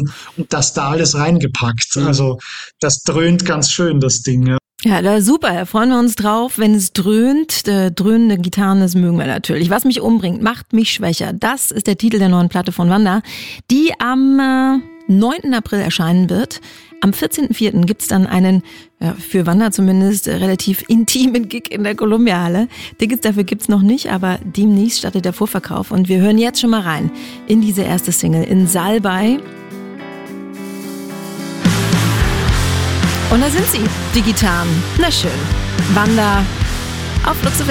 und das da alles reingepackt. Also das dröhnt ganz schön, das Ding. Ja. Ja, da super, da freuen wir uns drauf, wenn es dröhnt. Dröhnende Gitarren, das mögen wir natürlich. Was mich umbringt, macht mich schwächer. Das ist der Titel der neuen Platte von Wanda, die am 9. April erscheinen wird. Am 14.04. gibt's dann einen, für Wanda zumindest, relativ intimen Gig in der Columbia-Halle. Tickets dafür gibt's noch nicht, aber demnächst startet der Vorverkauf. Und wir hören jetzt schon mal rein in diese erste Single, in Salbei. Und da sind sie, die Gitarren. Na schön. Wanda auf Flux